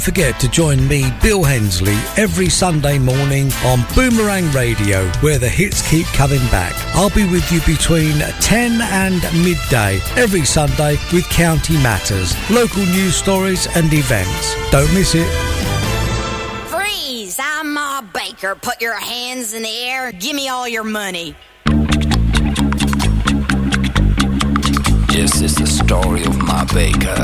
Forget to join me, Bill Hensley, every Sunday morning on Boomerang Radio, where the hits keep coming back. I'll be with you between 10 and midday every Sunday with County Matters, local news stories and events. Don't miss it. Freeze! I'm Ma Baker. Put your hands in the air. Give me all your money. This is the story of Ma Baker.